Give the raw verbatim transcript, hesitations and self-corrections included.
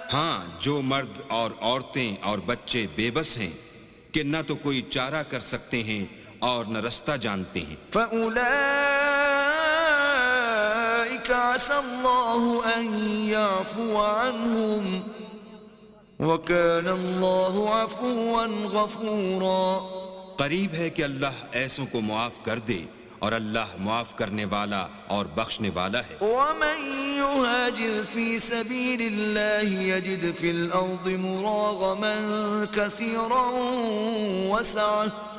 हाँ, जो मर्द और औरतें और बच्चे बेबस हैं कि न तो कोई चारा कर सकते हैं और न रास्ता जानते हैं। फ़उलाइका असल्लाहु अन याफ़ुअ अन्हुम व काना अल्लाहु अफ़ुव्वन गफ़ूरा। करीब है कि अल्लाह ऐसों को मुआफ कर दे और अल्लाह मुआफ करने वाला और बख्शने वाला है। वमन युहाजिर फी सबीलिल्लाहि यजिद फिल अर्दि मुरागमन कसीरन वसअह